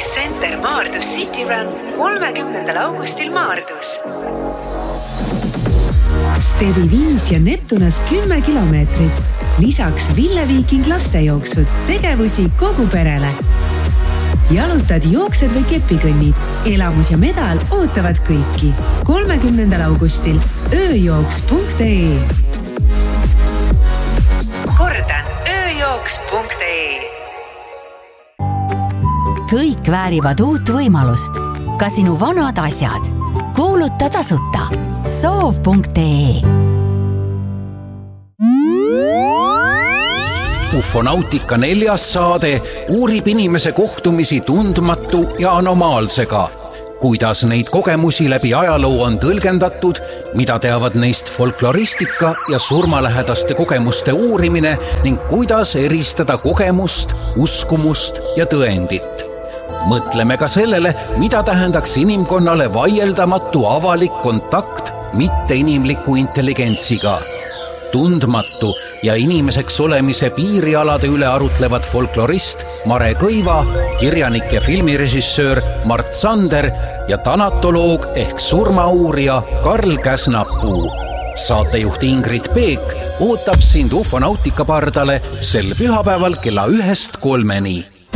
Center Maardus City Run 30. augustil Maardus. Stebi 5 ja Neptunas 10 kilomeetrit. Lisaks Ville Viiking lastejooksud, tegevusi kogu perele. Jalutad, jooksed või kepikõnnid. Elamus ja medal ootavad kõiki. 30. augustil ööjooks.ee. Kordan, ööjooks.ee. Kõik väärivad uut võimalust. Ka sinu vanad asjad. Kuuluta tasuta. Soov.ee. Ufonautika 4. saade uurib inimese kohtumisi tundmatu ja anomaalsega. Kuidas neid kogemusi läbi ajaloo on tõlgendatud, mida teavad neist folkloristika ja surmalähedaste kogemuste uurimine ning kuidas eristada kogemust, uskumust ja tõendit. Mõtleme ka sellele, mida tähendaks inimkonnale vaieldamatu avalik kontakt mitteinimliku intelligentsiga. Tundmatu ja inimeseks olemise piirialade üle arutlevad folklorist Mare Kõiva, kirjanik ja filmirežissöör Mart Sander ja tanatoloog ehk surmauurija Karl Käsnapuu. Saatejuht Ingrid Peek ootab sind Ufonautika pardale sel pühapäeval kella 1-3.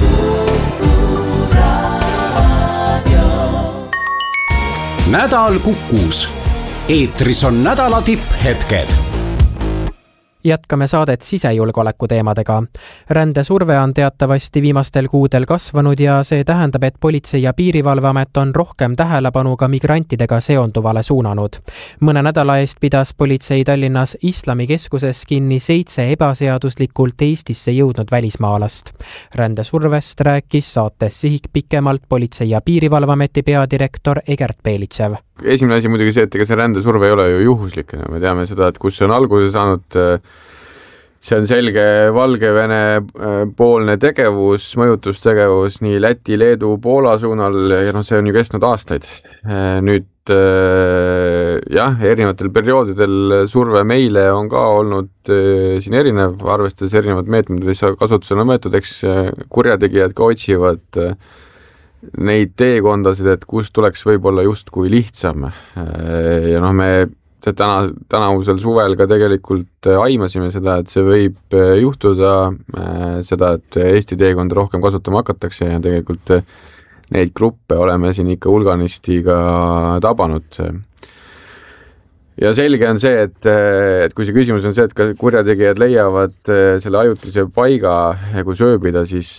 Nädal Kukus. Eetris on nädala tipphetked. Jätkame saadet sisejulgeoleku teemadega. Rändesurve on teatavasti viimastel kuudel kasvanud ja see tähendab, et Politsei- ja Piirivalveamet on rohkem tähelepanu ka migrantidega seonduvale suunanud. Mõne nädala eest pidas politsei Tallinnas Islamikeskuses kinni 7 ebaseaduslikult Eestisse jõudnud välismaalast. Rändesurvest rääkis saates Sihik pikemalt Politsei- ja Piirivalveameti peadirektor Egert Peelitsev. Esimene asi muidugi see, et ega see rändesurve ei ole ju juhuslik. Me teame seda, et kus see on alguse saanud. See on selge Valgevene poolne tegevus, mõjutustegevus nii Läti, Leedu, Poola suunal ja see on ju kestnud aastaid. Nüüd erinevatel perioodidel surve meile on ka olnud siin erinev, arvestades erinevad meetmed, mis kasutusel on võetud, eks kurjategijad ka otsivad neid teekondasid, et kus tuleks võib-olla justkui lihtsam. Ja me tänavusel suvel ka tegelikult aimasime seda, et see võib juhtuda seda, et Eesti teekonda rohkem kasutama hakatakse ja tegelikult neid gruppe oleme siin ikka hulganistiga tabanud. Ja selge on see, et kui see küsimus on see, et kurjategijad leiavad selle ajutise paiga, kus ööbida, siis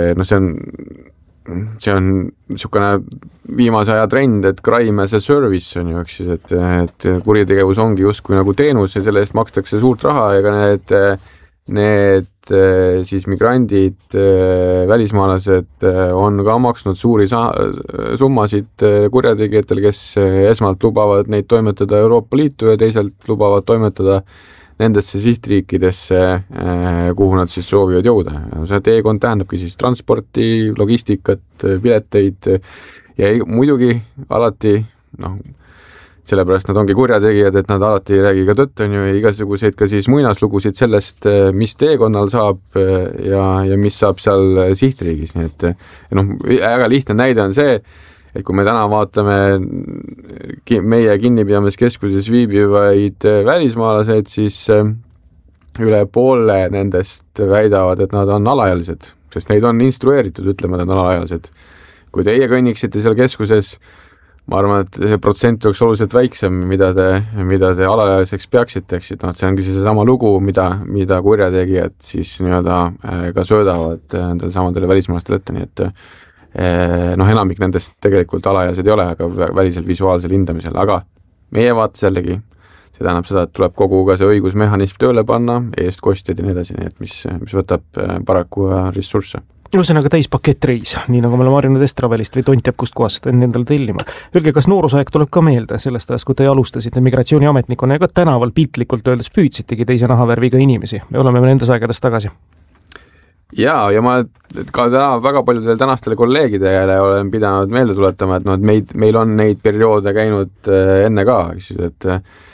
see on niisugune viimase aja trend, et crime as a service on ju, et kuritegevus ongi justkui nagu teenus ja selle eest makstakse suurt raha ja ka need siis migrandid, välismaalased on ka maksnud suuri summasid kurjategijatel, kes esmalt lubavad neid toimetada Euroopa Liitu ja teisalt lubavad toimetada nendesse sihtriikidesse, kuhu nad siis soovivad jõuda. See teekond tähendabki siis transporti, logistikat, pileteid ja muidugi alati, sellepärast nad ongi kurjategijad, et nad alati ei räägi ka tõtt, on ju, igasuguseid ka siis muinaslugusid sellest, mis teekonnal saab ja mis saab seal sihtriigis. Nii et väga lihtne näide on see, et kui me täna vaatame meie kinnipidamiskeskuses viibivaid välismaalaseid, siis üle poole nendest väidavad, et nad on alaealised, sest neid on instrueeritud ütlema, et nad on alaealised. Kui teie kõnniksite seal keskuses, ma arvan, et see protsent oleks oluliselt väiksem, mida te alaealiseks peaksite, see ongi see sama lugu, mida kurjategijad siis ka söödavad nendele samadele välismaalastele ette, nii et enamik nendest tegelikult alaealised ei ole, aga välisel visuaalsel hindamisel, aga meie vaates jällegi, see tähendab seda, et tuleb kogu ka see õigusmehhanism tööle panna, eestkostjad ja nii edasi, mis võtab paraku ressursse. Ühesõnaga täispakett-reis, nii nagu me oleme harjunud Estravelist või tont teab kust kohast seda endale tellima. Öelge, kas noorusaeg tuleb ka meelde sellest ajast, kui te alustasite migratsiooniametnikuna ja ka tänaval piltlikult öeldes püüdsitegi teise nahavärviga inimesi. Me oleme nendes aegadest tagasi. Ja ma ka täna väga paljudele tänastele kolleegidele olen pidanud meelde tuletama, et meil on neid perioode käinud enne ka, et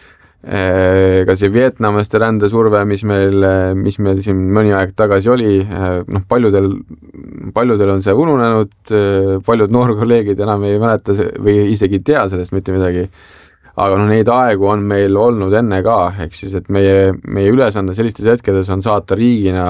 ka see vietnamlaste rändesurve, mis meil siin mõni aeg tagasi oli, paljudel paljudel on see ununenud, paljud noorkolleegid enam ei mäleta või isegi ei tea sellest mitte midagi. Aga neid aegu on meil olnud enne ka, ehk siis, et meie ülesanne sellistes hetkedes on saata riigina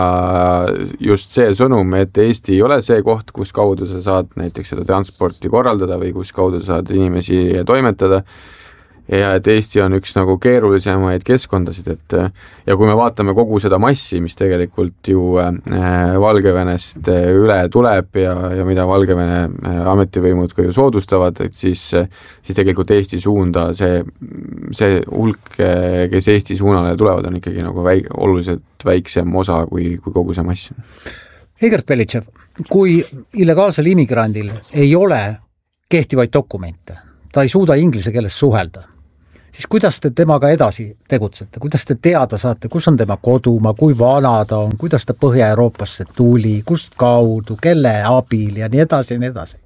just see sõnum, et Eesti ei ole see koht, kus kaudu sa saad näiteks seda transporti korraldada või kus kaudu saad inimesi toimetada. Ja et Eesti on üks nagu keerulisemaid keskkondasid, et ja kui me vaatame kogu seda massi, mis tegelikult ju Valgevenest üle tuleb ja mida Valgevene ametivõimud ka ju soodustavad, et siis tegelikult Eesti suunda see hulk, kes Eesti suunale tulevad, on ikkagi nagu oluliselt väiksem osa kui kogu see mass. Egert Belitšev, kui illegaalsel immigrandil ei ole kehtivaid dokumente, ta ei suuda inglise keeles suhelda, siis kuidas te temaga edasi tegutsete, kuidas te teada saate, kus on tema kodumaa, kui vana ta on, kuidas ta Põhja-Euroopasse tuli, kust kaudu, kelle abil ja nii edasi ja nii edasi?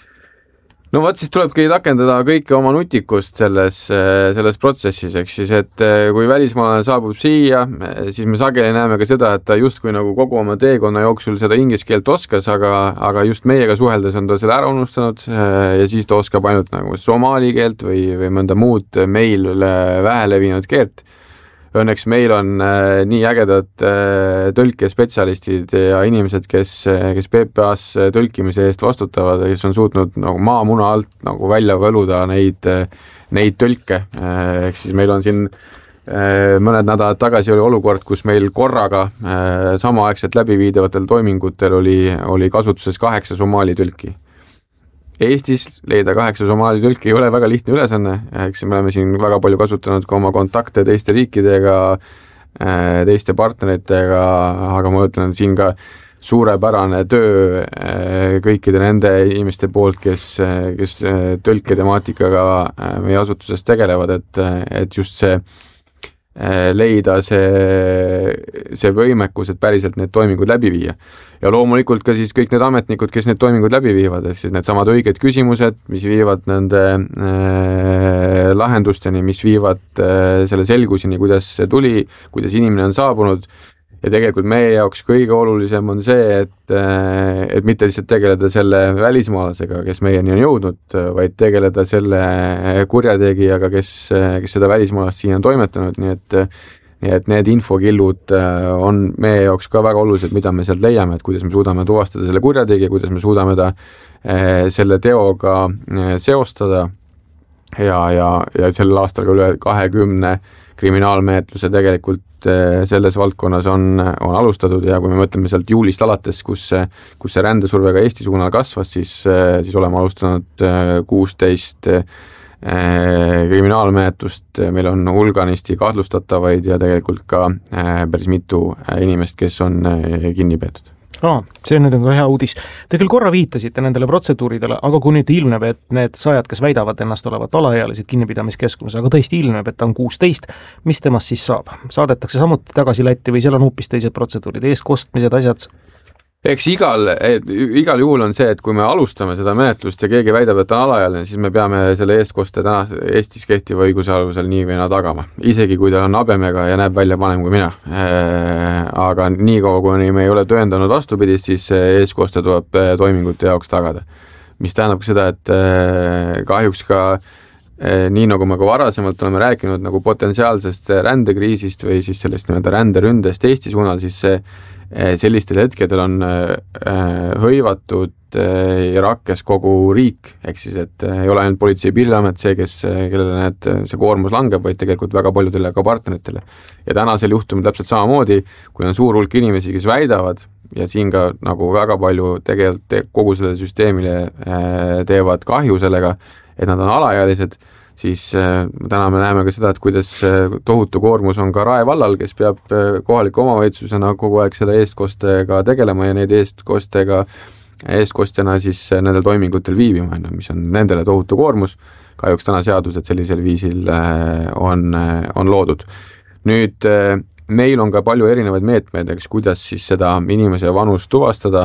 No vaat siis tulebki rakendada kõike oma nutikust selles protsessis, eks siis, et kui välismaalane saabub siia, siis me sageli näeme ka seda, et ta justkui nagu kogu oma teekonna jooksul seda inglise keelt oskas, aga just meiega suheldes on ta selle ära unustanud ja siis ta oskab ainult nagu somaali keelt või mõnda muud meil vähelevinud keelt. Õnneks meil on nii ägedad tõlkespetsialistid ja inimesed, kes PPAs tõlkimise eest vastutavad, kes on suutnud nagu maamuna alt nagu välja võluda neid tõlke. Ehk siis meil on siin mõned nädalad tagasi oli olukord, kus meil korraga samaaegselt läbiviidavatel toimingutel oli kasutuses 8 somaali tõlki. Eestis leida 8 somaali tõlki ei ole väga lihtne ülesanne, eks me oleme siin väga palju kasutanud ka oma kontakte teiste riikidega, teiste partneritega, aga ma ütlen siin ka suurepärane töö kõikide nende inimeste poolt, kes tõlketemaatikaga meie asutuses tegelevad, et just see leida see võimekus, et päriselt need toimingud läbi viia. Ja loomulikult ka siis kõik need ametnikud, kes need toimingud läbi viivad, et siis need samad õiged küsimused, mis viivad nende lahendusteni, mis viivad selle selguseni, kuidas see tuli, kuidas inimene on saabunud. Ja tegelikult meie jaoks kõige olulisem on see, et mitte lihtsalt tegeleda selle välismaalasega, kes meieni on jõudnud, vaid tegeleda selle kurjategijaga, kes seda välismaalast siin on toimetanud, nii et need infokillud on meie jaoks ka väga olulised, mida me sealt leiame, et kuidas me suudame tuvastada selle kurjategija, kuidas me suudame ta selle teoga seostada ja sellel aastal ka üle 20 kriminaalmenetluse tegelikult selles valdkonnas on alustatud ja kui me mõtleme sealt juulist alates, kus see rändesurvega Eesti suunal kasvas, siis oleme alustanud 16 kriminaalmenetlust, meil on hulganisti kahtlustatavaid ja tegelikult ka päris mitu inimest, kes on kinni peetud. See on nüüd hea uudis. Te küll korra viitasite nendele protseduuridele, aga kui nüüd ilmneb, et need sajad, kes väidavad ennast olevat alaealised kinnipidamiskeskuses, aga tõesti ilmneb, et ta on 16, mis temast siis saab? Saadetakse samuti tagasi Lätti või seal on hoopis teised protseduurid, eestkostmised, asjad? Eks igal juhul on see, et kui me alustame seda menetlust ja keegi väidab, et ta on alaealine, siis me peame selle eestkoste täna Eestis kehtiva õiguse alusel nii või naa tagama. Isegi kui ta on habemega ja näeb välja vanem kui mina. Aga nii kaua, kui me ei ole tõendanud vastupidist, siis eestkoste tuleb toimingute jaoks tagada. Mis tähendab seda, et kahjuks ka nii nagu me ka varasemalt oleme rääkinud nagu potentsiaalsest rändekriisist või siis sellest ränderündest Eesti suunal, siis sellistel hetkedel on hõivatud ja rakkes kogu riik, ehk siis, et ei ole ainult politsei piiriamet see, kellele see koormus langeb, vaid tegelikult väga paljudele ka partneritele. Ja tänasel juhtumil täpselt samamoodi, kui on suur hulk inimesi, kes väidavad ja siin ka nagu väga palju tegelikult kogu selle süsteemile teevad kahju sellega, et nad on alaealised, siis täna me näeme ka seda, et kuidas tohutu koormus on ka Rae vallal, kes peab kohaliku omavalitsusena kogu aeg selle eestkostega tegelema ja neid eestkostjana siis nendel toimingutel viibima, mis on nendele tohutu koormus. Kahjuks täna seadused sellisel viisil on loodud. Nüüd meil on ka palju erinevaid meetmeid, kuidas siis seda inimese vanust tuvastada,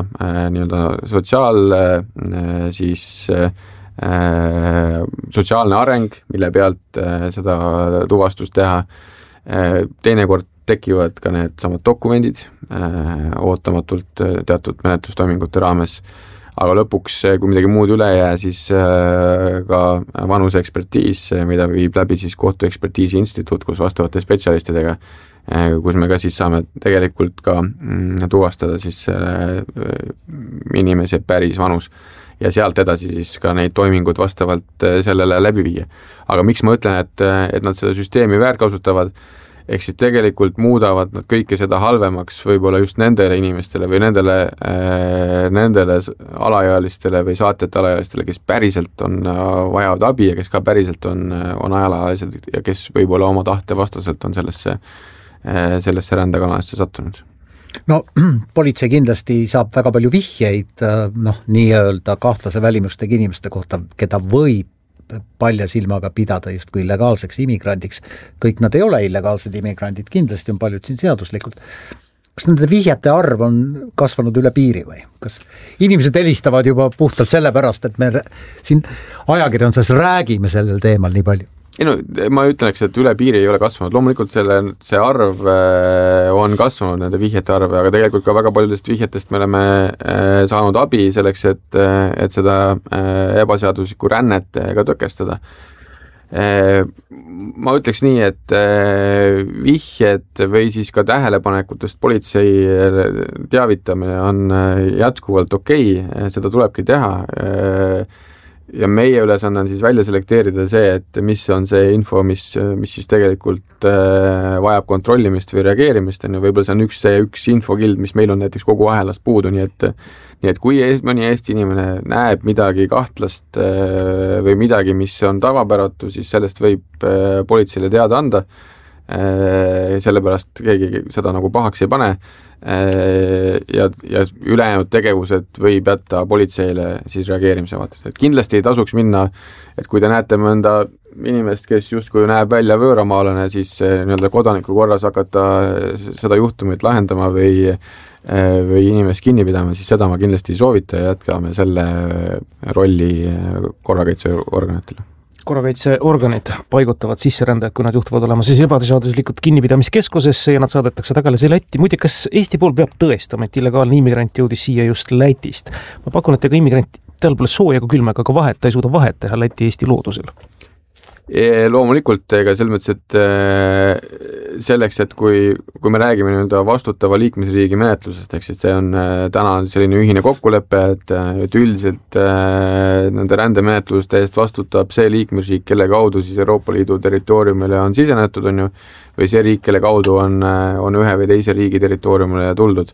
sotsiaalne areng, mille pealt seda tuvastust teha. Teinekord tekivad ka need samad dokumendid ootamatult teatud menetlustoimingute raames, aga lõpuks, kui midagi muud üle jää, siis ka vanuse ekspertiis, mida viib läbi siis kohtuekspertiisi instituut, kus vastavate spetsialistidega, kus me ka siis saame tegelikult ka tuvastada siis inimese päris vanus ja sealt edasi siis ka neid toimingud vastavalt sellele läbi viia. Aga miks ma ütlen, et nad seda süsteemi väärkasutavad, ehk siis tegelikult muudavad nad kõike seda halvemaks võib-olla just nendele inimestele või nendele alaealistele või saatjate alaealistele, kes päriselt on vajavad abi ja kes ka päriselt on alaealised ja kes võib-olla oma tahte vastaselt on sellesse rändekanalisse sattunud. No politsei kindlasti saab väga palju vihjeid nii-öelda kahtlase välimustega inimeste kohta, keda võib palja silmaga pidada justkui illegaalseks immigrandiks. Kõik nad ei ole illegaalsed immigrandid, kindlasti on paljud siin seaduslikult. Kas nende vihjete arv on kasvanud üle piiri või? Kas inimesed helistavad juba puhtalt sellepärast, et me siin ajakirjanduses räägime sellel teemal nii palju? Ma ütleks, et üle piiri ei ole kasvanud. Loomulikult see arv on kasvanud, nende vihjete arv, aga tegelikult ka väga paljudest vihjetest me oleme saanud abi selleks, et seda ebaseaduslikku rännet ka tõkestada. Ma ütleks nii, et vihjed või siis ka tähelepanekutest politsei teavitamine on jätkuvalt okei, seda tulebki teha. Ja meie ülesanne on siis välja selekteerida see, et mis on see info, mis siis tegelikult vajab kontrollimist või reageerimist, ja võib-olla see on üks infokild, mis meil on näiteks kogu ahelast puudu, nii et kui mõni Eesti inimene näeb midagi kahtlast või midagi, mis on tavapäratu, siis sellest võib politseile teada anda, sellepärast keegi seda nagu pahaks ei pane, ja ülejäänud tegevused võib jätta politseile siis reageerimise vaates. Et kindlasti ei tasuks minna, et kui te näete mõnda inimest, kes justkui näeb välja võõramaalane, siis nii-öelda kodaniku korras hakata seda juhtumit lahendama või inimest kinni pidama, siis seda ma kindlasti ei soovita ja jätkame selle rolli korrakaitseorganitele. Korrakaitseorganid paigutavad sisserändajad, kui nad juhtuvad olema siis ebaseaduslikult kinnipidamiskeskusesse ja nad saadetakse tagasi Lätti. Muide, kas Eesti pool peab tõestama, et illegaalne immigrant jõudis siia just Lätist? Ma pakun, et ega immigrant tal pole sooja kui külmaga, aga ta ei suuda vahet teha Läti-Eesti loodusel. Loomulikult, ega selles mõttes, et selleks, et kui me räägime nii-öelda vastutava liikmesriigi menetlusest, ehk siis see on täna selline ühine kokkulepe, et üldiselt nende rändemenetluste eest vastutab see liikmesriik, kelle kaudu siis Euroopa Liidu territooriumile on sisenetud, või see riik, kelle kaudu on ühe või teise riigi territooriumile tuldud.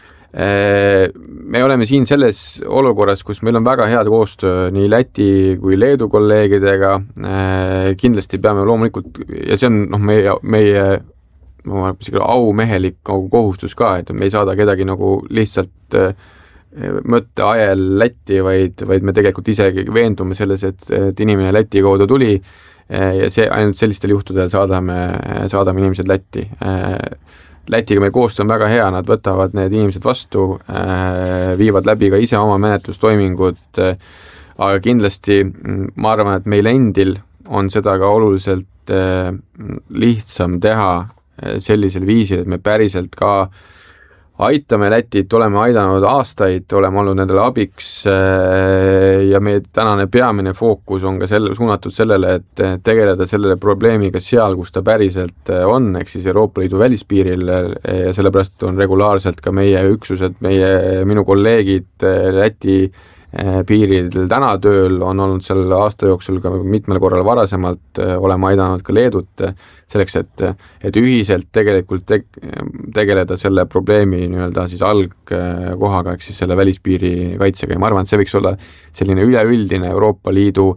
Me oleme siin selles olukorras, kus meil on väga head koostöö nii Läti kui Leedu kolleegidega, kindlasti peame loomulikult, ja see on meie aumehelik kohustus ka, et me ei saada kedagi nagu lihtsalt mõtteajel Lätti, vaid me tegelikult isegi veendume selles, et inimene Läti kaudu tuli ja ainult sellistel juhtudel saadame inimesed Lätti. Lätiga meil koostöö on väga hea, nad võtavad need inimesed vastu, viivad läbi ka ise oma menetlustoimingud, aga kindlasti ma arvan, et meil endil on seda ka oluliselt lihtsam teha sellisel viisil, et me päriselt ka aitame Lätit, oleme aidanud aastaid, oleme olnud nendele abiks ja meie tänane peamine fookus on ka suunatud sellele, et tegeleda sellele probleemiga seal, kus ta päriselt on, ehk siis Euroopa Liidu välispiiril ja sellepärast on regulaarselt ka meie üksused, minu kolleegid Läti piiril täna tööl, on olnud seal aasta jooksul ka mitmel korral varasemalt, oleme aidanud ka Leedut selleks, et ühiselt tegelikult tegeleda selle probleemi nii-öelda siis algkohaga, ehk siis selle välispiiri kaitsega, ja ma arvan, et see võiks olla selline üleüldine Euroopa Liidu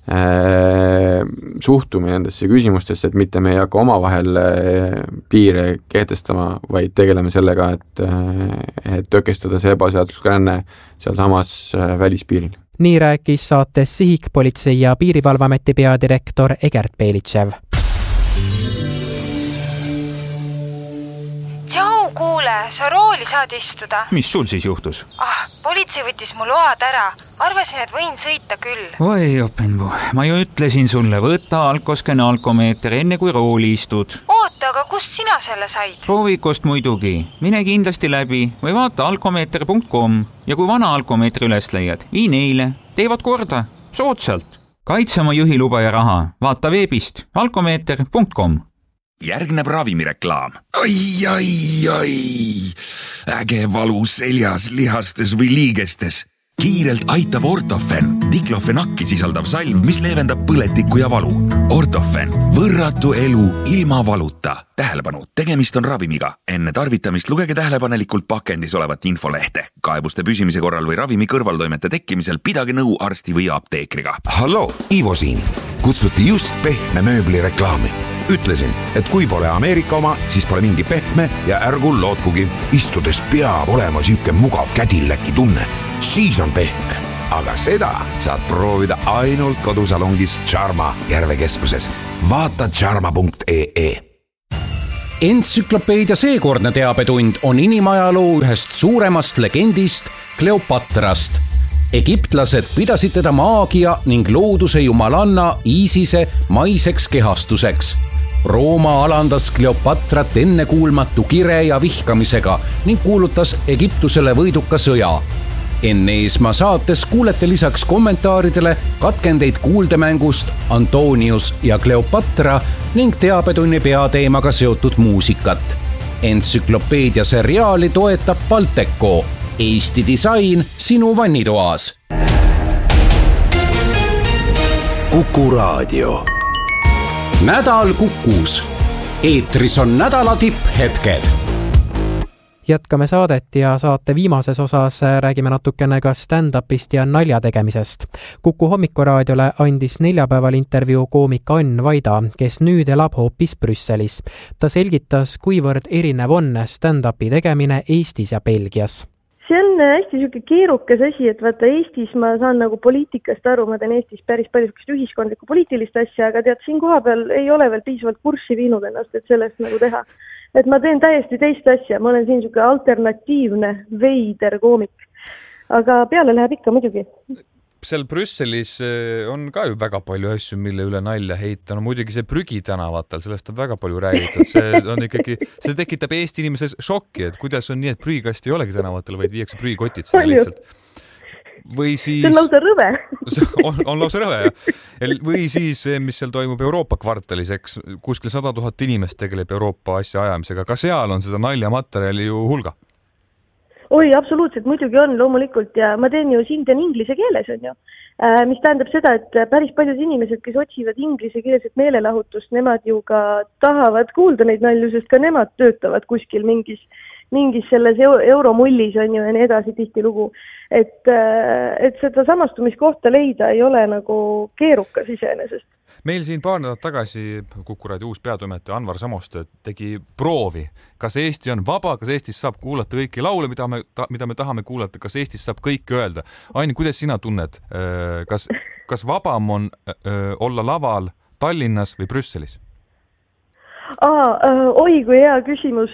suhtumine nendesse küsimustesse, et mitte me ei hakka omavahel piire kehtestama, vaid tegeleme sellega, et tõkestada see ebaseaduslik ränne seal samas välispiiril. Nii rääkis saates Sihik politsei- ja piirivalveameti peadirektor Egert Belitšev. Tšau, kuule, sa rooli saad istuda. Mis sul siis juhtus? Politsei võttis mu load ära. Arvasin, et võin sõita küll. Oi, Openbu, ma ju ütlesin sulle, võtta alkoskene alkomeeter enne kui rooli istud. Oota, aga kust sina selle said? Proovikust muidugi. Mine kindlasti läbi või vaata alkomeeter.com ja kui vana alkomeetri üles leiad, vii neile. Teevad korda. Soodsalt. Kaitse oma juhiluba ja raha. Vaata veebist alkomeeter.com. Järgneb ravimireklaam. Ai. Äge valu seljas, lihastes või liigestes. Kiirelt aitab Ortofen, diklofenakki sisaldav salv, mis leevendab põletikku ja valu. Ortofen, võrratu elu ilma valuta. Tähelepanu, tegemist on ravimiga. Enne tarvitamist lugege tähelepanelikult pakendis olevat infolehte. Kaebuste püsimise korral või ravimi kõrvaltoimete tekkimisel pidage nõu arsti või apteekriga. Hallo, Ivo siin. Kutsuti just pehme mööbli reklaami. Ütlesin, et kui pole Ameerika oma, siis pole mingi pehme ja ärgu lootkugi. Istudes peab olema süüke mugav kädilläki tunne. Siis on pehme. Aga seda saad proovida ainult kodusalongis Charma Järvekeskuses. Vaata charma.ee. Entsüklopeedia seekordne teabetund on inimajaloo ühest suuremast legendist Kleopatrast. Egiptlased pidasid teda maagia ning looduse jumalanna Iisise maiseks kehastuseks. Rooma alandas Kleopatrat ennekuulmatu kire ja vihkamisega ning kuulutas Egiptusele võiduka sõja. Enne Eesmaa saates kuulete lisaks kommentaaridele katkendeid kuuldemängust Antonius ja Kleopatra ning teabetunni peateemaga seotud muusikat. Entsüklopeedia seriaali toetab Balteco, Eesti disain sinu vannitoas. Kuku Raadio. Nädal Kukus. Eetris on nädala tipphetked. Jätkame saadet ja saate viimases osas räägime natukene ka stand-upist ja nalja tegemisest. Kuku hommikuraadiole andis neljapäeval intervjuu koomik Ann Vaida, kes nüüd elab hoopis Brüsselis. Ta selgitas, kuivõrd erinev on stand-upi tegemine Eestis ja Belgias. See on hästi selline keerukas asi, et vaata Eestis ma saan nagu poliitikast aru, ma teen Eestis päris palju ühiskondlikku poliitilist asja, aga tead, siin koha peal ei ole veel piisavalt kurssi viinud ennast, et sellest nagu teha. Et ma teen täiesti teist asja, ma olen siin selline alternatiivne, veider koomik, aga peale läheb ikka muidugi. Seal Brüsselis on ka ju väga palju asju, mille üle nalja heita. No muidugi see prügi tänavatel, sellest on väga palju räägitud. See tekitab Eesti inimeses šokki, et kuidas on nii, et prügikast ei olegi tänavatel, vaid viiakse prügikotid sinna lihtsalt. Või siis... See on lausa rõve. On lausa rõve, jah. Või siis, mis seal toimub Euroopa kvartalis, eks kuskil 100 000 inimest tegeleb Euroopa asja ajamisega. Ka seal on seda naljamaterjali ju hulga. Oi, absoluutselt, muidugi on loomulikult ja ma teen ju siin inglise keeles on ju, mis tähendab seda, et päris paljud inimesed, kes otsivad inglise keelset meelelahutust, nemad ju ka tahavad kuulda neid nalju, sest ka nemad töötavad kuskil mingis selles euromullis on ju ja nii edasi tihti lugu. Et seda samastumiskohta leida ei ole nagu keerukas iseenesest. Meil siin paar nädalat tagasi Kuku Raadio uus peatoimetaja Anvar Samoste tegi proovi, kas Eesti on vaba, kas Eestis saab kuulata kõiki laule, mida me tahame kuulata, kas Eestis saab kõike öelda. Aini, kuidas sina tunned? Kas vabam on olla laval Tallinnas või Brüsselis? Oi, kui hea küsimus.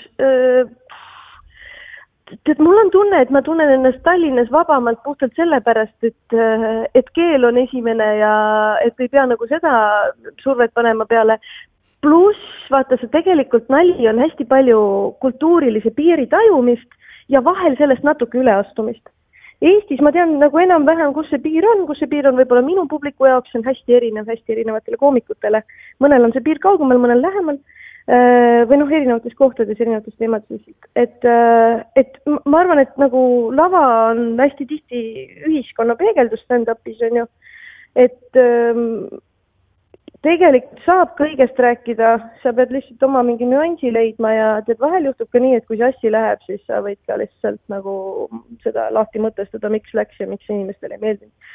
Tead, mul on tunne, et ma tunnen ennast Tallinnas vabamalt puhtalt sellepärast, et keel on esimene ja et ei pea nagu seda survet panema peale. Plus, vaata, see tegelikult nali on hästi palju kultuurilise piiri tajumist ja vahel sellest natuke üleastumist. Eestis ma tean nagu enam-vähem, kus see piir on võib-olla minu publiku jaoks, see on hästi erinevatele koomikutele. Mõnel on see piir kaugemal, mõnel lähemal. Või erinevates kohtades, erinevates teemades. Et ma arvan, et nagu lava on hästi tihti ühiskonna peegeldus stand-upis on ju, et tegelikult saab kõigest rääkida, sa pead lihtsalt oma mingi nüansi leidma ja tead, vahel juhtub ka nii, et kui see assi läheb, siis sa võid ka lihtsalt nagu seda lahti mõtestada, miks läks ja miks inimestele ei meeldinud.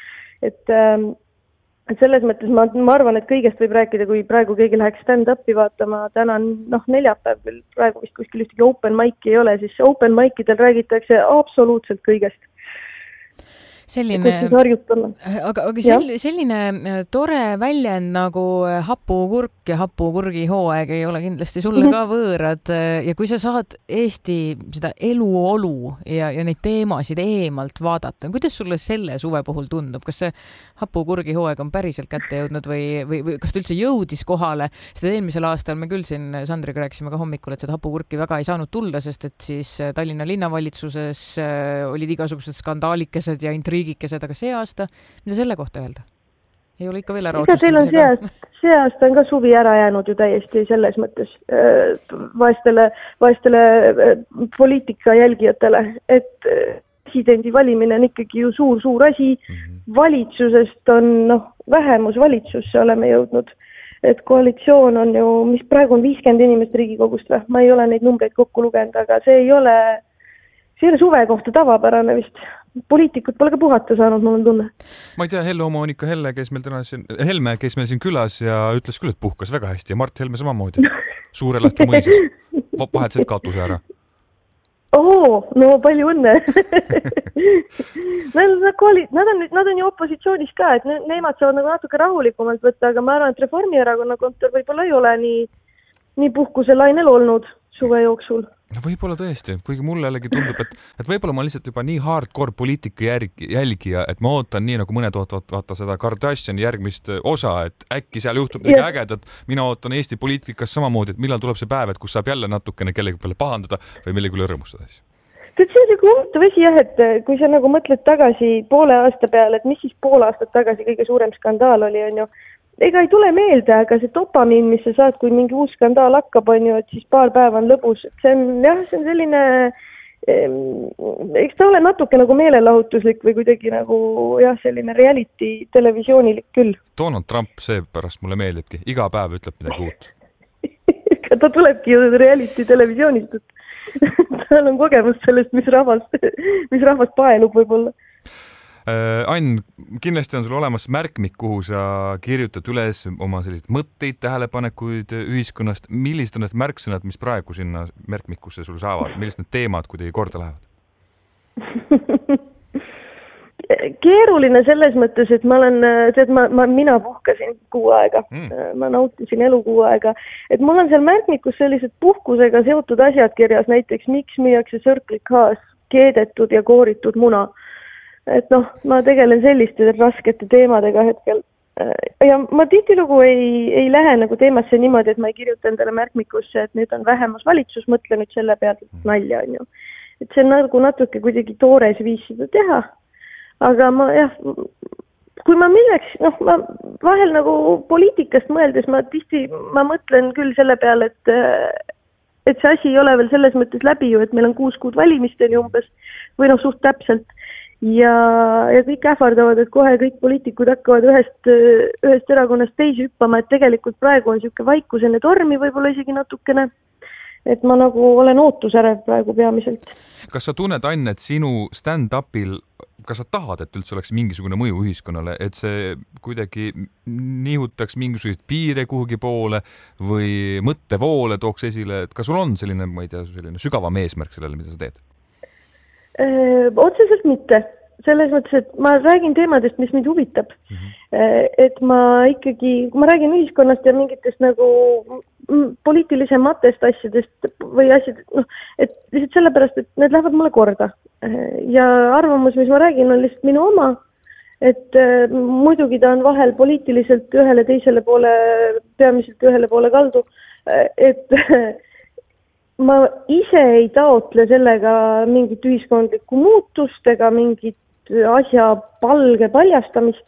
Et selles mõttes ma arvan, et kõigest võib rääkida, kui praegu keegi läheks stand-upi vaatama, täna neljapäev, praegu vist kuskil ühtegi open mic'i ei ole, siis open mic'idel räägitakse absoluutselt kõigest. selline tore väljend nagu hapukurk ja hapukurgi hooaeg ei ole kindlasti sulle ka võõrad ja kui sa saad Eesti seda eluolu ja neid teemasid eemalt vaadata, kuidas sulle selle suve puhul tundub, kas see hapukurgi hooaeg on päriselt kätte jõudnud või kas ta üldse jõudis kohale, sest eelmisel aastal me küll siin Sandriga rääkisime ka hommikul, et seda hapukurki väga ei saanud tulla, sest et siis Tallinna linnavalitsuses olid igasugused skandaalikesed ja intriigikesed, aga see aasta, mida selle kohta öelda? Ei ole ikka veel ära otsustamisega. See aasta on ka suvi ära jäänud ju täiesti selles mõttes vaestele poliitika jälgijatele, et presidendi valimine on ikkagi ju suur asi. Valitsusest on vähemusvalitsusse oleme jõudnud, et koalitsioon on ju, mis praegu on 50 inimest Riigikogust või, ma ei ole neid numbreid kokku lugenud, aga see ei ole suve kohta tavapärane vist. Poliitikud pole ka puhata saanud, mul on tunne. Ma ei tea, Helme-omanik Helme, kes meil siin külas ja ütles küll, et puhkas väga hästi ja Mart Helme samamoodi. Suure Lähte mõisas. Vahetselt katuse ära. No palju õnne. Nad on ju opositsioonis ka, et nemad saavad nagu natuke rahulikumalt võtta, aga ma arvan, et Reformierakonna kontor võib-olla ei ole nii puhkuse lainel olnud suve jooksul. No võib-olla tõesti, kuigi mulle jällegi tundub, et võib-olla ma lihtsalt juba nii hardcore poliitika jälgija, et ma ootan nii, nagu mõned ootavad vaata seda Kardashiani järgmist osa, et äkki seal juhtub midagi ägedat. Mina ootan Eesti poliitikas samamoodi, et millal tuleb see päev, et kus saab jälle natukene kellegi peale pahandada või millegi üle rõõmustada. See on nagu huvitav asi jah, et kui sa nagu mõtled tagasi poole aasta peale, et mis siis pool aastat tagasi kõige suurem skandaal oli, on ju. Ega ei tule meelde, aga see dopamiin, mis sa saad, kui mingi uus skandaal hakkab, on ju, et siis paar päeva on lõbus. See on selline, eks ta ole natuke nagu meelelahutuslik või kuidagi nagu selline reality televisioonilik küll. Donald Trump seepärast mulle meeldibki. Iga päev ütleb midagi uut. Ta tulebki ju reality televisioonist. Tal on kogemus sellest, mis rahvas paelub võib-olla. Ann, kindlasti on sul olemas märkmik, kuhu sa kirjutad üles oma selliseid mõtteid, tähelepanekuid ühiskonnast. Millised on need märksõnad, mis praegu sinna märkmikusse sul saavad? Millised need teemad kuidagi korda lähevad? Keeruline selles mõttes, et mina puhkasin 6 aega. Ma nautisin elu 6 aega. Et mul on seal märkmikus sellised puhkusega seotud asjad kirjas, näiteks miks müüakse Circle K's keedetud ja kooritud muna. Et ma tegelen selliste raskete teemadega hetkel. Ja ma tihtilugu ei lähe nagu teemasse niimoodi, et ma ei kirjuta endale märkmikusse, et nüüd on vähemusvalitsus, mõtle nüüd selle pealt, et nalja on ju. Et see on nagu natuke kuidagi toores viis seda teha. Aga kui ma milleks, ma vahel nagu poliitikast mõeldes, ma mõtlen küll selle peale, et see asi ei ole veel selles mõttes läbi ju, et meil on 6 kuud valimisteni umbes või suht täpselt. Ja kõik ähvardavad, et kohe kõik poliitikud hakkavad ühest erakonnast teisi hüppama, et tegelikult praegu on siuke vaikusene tormi võib-olla isegi natukene, et ma nagu olen ootusärev praegu peamiselt. Kas sa tunned, Ann, et sinu stand-upil, kas sa tahad, et üldse oleks mingisugune mõju ühiskonnale, et see kuidagi nihutaks mingisuguseid piire kuhugi poole või mõttevoole tooks esile, et kas sul on selline, ma ei tea, selline sügavam eesmärk sellele, mida sa teed? Otseselt mitte. Selles mõttes, et ma räägin teemadest, mis mind huvitab. Et ma ikkagi, kui ma räägin ühiskonnast ja mingitest nagu poliitilisematest asjadest või asjadest, et lihtsalt sellepärast, et need lähevad mulle korda. Ja arvamus, mis ma räägin, on lihtsalt minu oma, et muidugi ta on vahel poliitiliselt ühele teisele poole, peamiselt ühele poole kaldu, et ma ise ei taotle sellega mingit ühiskondlikku muutust ega mingit asja palge paljastamist.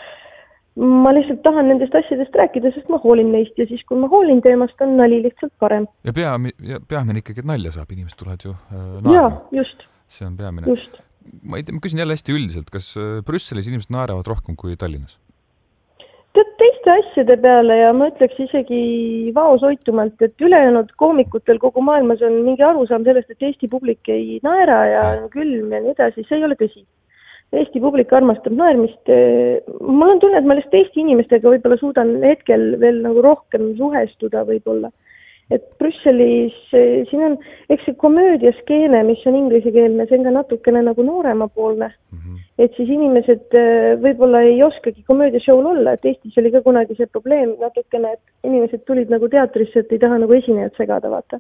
Ma lihtsalt tahan nendest asjadest rääkida, sest ma hoolin neist ja siis, kui ma hoolin teemast, on nali lihtsalt parem. Ja peamine ikkagi, et nalja saab, inimesed tulevad ju naerma. Jaa, just. See on peamine. Just. Ma küsin jälle hästi üldiselt, kas Brüsselis inimesed naeravad rohkem kui Tallinnas? Teiste asjade peale ja ma ütleks isegi vaosoitumalt, et ülejäänud koomikutel kogu maailmas on mingi arusaam sellest, et Eesti publik ei naera ja külm ja nii edasi, see ei ole tõsi. Eesti publik armastab naermist. Mul on tunne, et ma lihtsalt Eesti inimestega võib-olla suudan hetkel veel nagu rohkem suhestuda võib-olla. et Brüsselis siin on, eks see komöödiaskeene, mis on inglisekeelne, see on ka natukene nagu nooremapoolne. Et siis inimesed võib-olla ei oskagi komöödiashow'l olla, et Eestis oli ka kunagi see probleem natukene, et inimesed tulid nagu teatrisse, et ei taha nagu esinejad segada, vaata.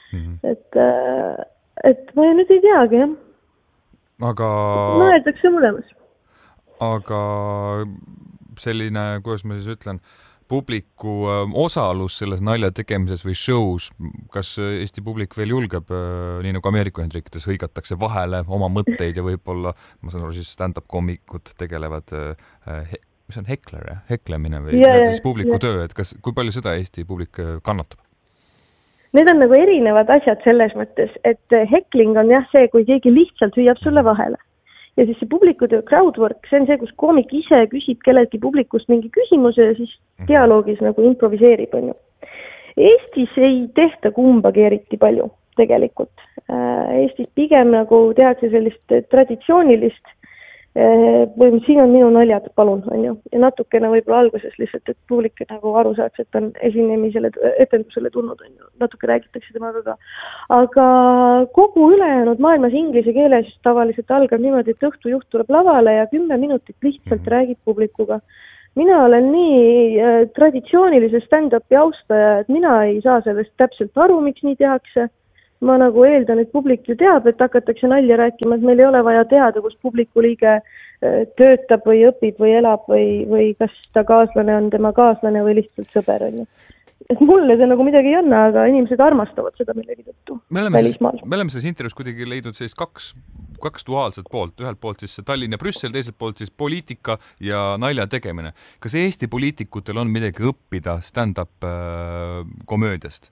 Et ma nüüd ei teagi, jah. Aga... Mõeldakse mõlemas. Aga selline, kuidas ma siis ütlen, publiku osalus selles nalja tegemises või shows, kas Eesti publik veel julgeb, nii nagu Ameerika Ühendriikides hõigatakse vahele oma mõtteid ja võib-olla, ma saan aru, siis stand-up koomikud tegelevad, mis on hekler, heklemine või siis publiku töö, et kui palju seda Eesti publik kannatab? Need on nagu erinevad asjad selles mõttes, et hekling on jah see, kui keegi lihtsalt hüüab sulle vahele. Ja siis see publikutöö crowdwork, see on see, kus koomik ise küsib kellelgi publikust mingi küsimuse ja siis dialoogis nagu improviseerib. On ju. Eestis ei tehta kumbagi eriti palju tegelikult. Eestis pigem nagu tehakse sellist traditsioonilist, või siin on minu naljad, palun, on ju. Ja natukene võib-olla alguses lihtsalt, et publik nagu aru saaks, et on esinemisele, etendusele tulnud, on ju. Natuke räägitakse temaga ka. Aga kogu ülejäänud maailmas inglise keeles tavaliselt algab niimoodi, et õhtujuht tuleb lavale ja 10 minutit lihtsalt räägib publikuga. Mina olen nii traditsioonilise stand-upi austaja, et mina ei saa sellest täpselt aru, miks nii tehakse. Ma nagu eeldan, et publik ju teab, et hakatakse nalja rääkima, et meil ei ole vaja teada, kus publiku liige töötab või õpib või elab või kas ta kaaslane on tema kaaslane või lihtsalt sõber. On ju. Et mulle see nagu midagi ei anna, aga inimesed armastavad seda millegi tõttu välismaal. Me oleme selles intervjuus kuidagi leidnud siis kaks duaalset poolt. Ühelt poolt siis Tallinn ja Brüssel, teiselt poolt siis poliitika ja nalja tegemine. Kas Eesti poliitikutel on midagi õppida stand-up komöödiast?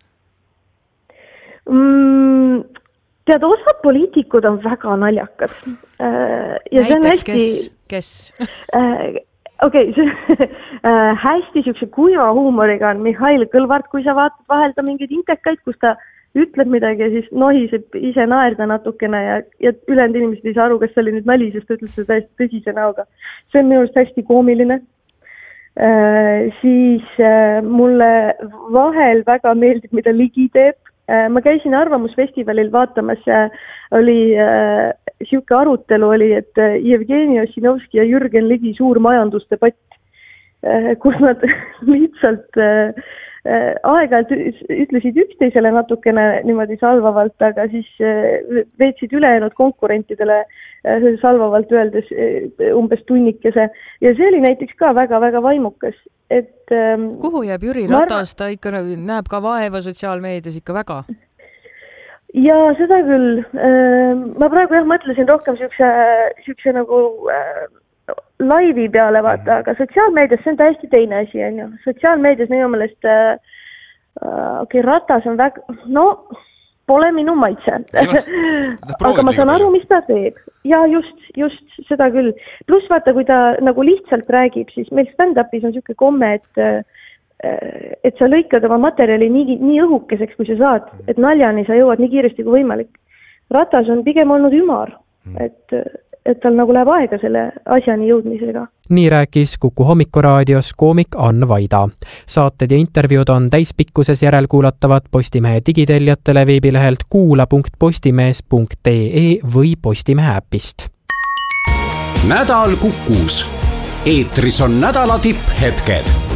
Tead, osad poliitikud on väga naljakad. Ja näiteks kes? Okei, hästi siukse kuiva huumoriga on Mihhail Kõlvart, kui sa vaatad vahelda mingeid intekaid, kus ta ütleb midagi ja siis nohiseb ise naerda natukene ja ülejäänud inimesed ei saa aru, kas see oli nüüd nali, sest ta ütles seda täiesti tõsise näoga. See on minu arust hästi koomiline. Siis mulle vahel väga meeldib, mida Ligi teeb. Ma käisin Arvamusfestivalil vaatamas, oli siuke arutelu oli, et Jevgeni Ossinovski ja Jürgen Ligi suur majandusdebatt, kus nad lihtsalt aeg-ajalt ütlesid üksteisele natukene niimoodi salvavalt, aga siis veetsid ülejäänud konkurentidele salvavalt öeldes umbes tunnikese. Ja see oli näiteks ka väga-väga vaimukas. Kuhu jääb Jüri Ratas? Ta ikka näeb ka vaeva sotsiaalmeedias ikka väga. Ja seda küll. Ma praegu mõtlesin rohkem siukse nagu laivi peale vaata, aga sotsiaalmeedias see on täiesti teine asi, on ju. Sotsiaalmeedias minu meelest Ratas on väga, pole minu maitse. Aga ma saan aru, mis ta teeb. Ja just seda küll. Plus vaata, kui ta nagu lihtsalt räägib, siis meil stand-upis on siuke komme, et sa lõikad oma materjali nii õhukeseks, kui sa saad, et naljani sa jõuad nii kiiresti kui võimalik. Ratas on pigem olnud ümar, et tal nagu läheb aega selle asjani jõudmisega. Nii rääkis Kuku hommikuraadios koomik Ann Vaida. Saated ja intervjuud on täispikkuses järelkuulatavad Postimehe digiteljatele veebilehelt kuula.postimees.ee või Postimehe äpist. Nädal Kukus. Eetris on nädala tipphetked.